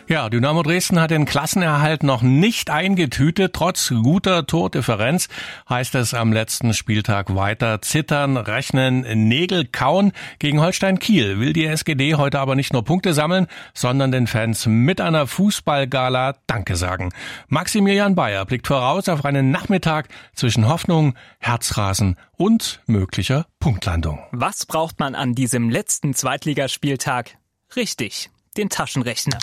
Ja, Dynamo Dresden hat den Klassenerhalt noch nicht eingetütet. Trotz guter Tordifferenz heißt es am letzten Spieltag weiter zittern, rechnen, Nägel kauen. Gegen Holstein Kiel will die SGD heute aber nicht nur Punkte sammeln, sondern den Fans mit einer Fußballgala Danke sagen. Maximilian Bayer blickt voraus auf einen Nachmittag zwischen Hoffnung, Herzrasen und möglicher Punktlandung. Was braucht man an diesem letzten Zweitligaspieltag? Richtig, den Taschenrechner.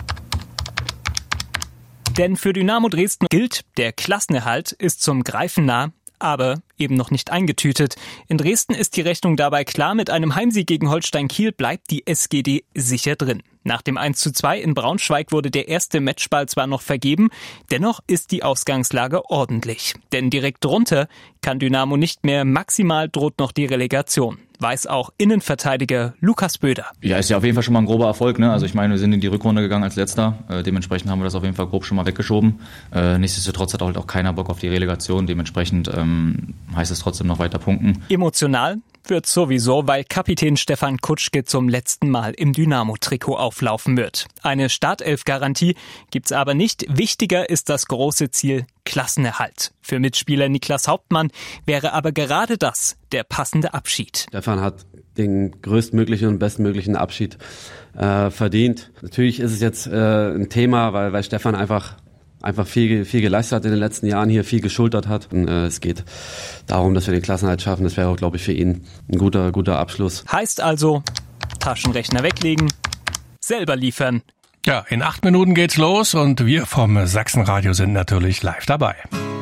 Denn für Dynamo Dresden gilt, der Klassenerhalt ist zum Greifen nah, aber eben noch nicht eingetütet. In Dresden ist die Rechnung dabei klar, mit einem Heimsieg gegen Holstein Kiel bleibt die SGD sicher drin. Nach dem 1:2 in Braunschweig wurde der erste Matchball zwar noch vergeben, dennoch ist die Ausgangslage ordentlich. Denn direkt drunter kann Dynamo nicht mehr, maximal droht noch die Relegation. Weiß auch Innenverteidiger Lukas Böder. Ja, ist ja auf jeden Fall schon mal ein grober Erfolg, ne? Also ich meine, wir sind in die Rückrunde gegangen als Letzter. Dementsprechend haben wir das auf jeden Fall grob schon mal weggeschoben. Nichtsdestotrotz hat halt auch keiner Bock auf die Relegation. Dementsprechend heißt es trotzdem noch weiter punkten. Emotional wird sowieso, weil Kapitän Stefan Kutschke zum letzten Mal im Dynamo-Trikot auflaufen wird. Eine Startelf-Garantie gibt's aber nicht. Wichtiger ist das große Ziel Klassenerhalt. Für Mitspieler Niklas Hauptmann wäre aber gerade das der passende Abschied. Stefan hat den größtmöglichen und bestmöglichen Abschied verdient. Natürlich ist es jetzt ein Thema, weil Stefan einfach viel geleistet hat in den letzten Jahren, hier viel geschultert hat. Und, es geht darum, dass wir den Klassenerhalt schaffen. Das wäre auch, glaube ich, für ihn ein guter Abschluss. Heißt also, Taschenrechner weglegen, selber liefern. Ja, in 8 Minuten geht's los und wir vom Sachsenradio sind natürlich live dabei.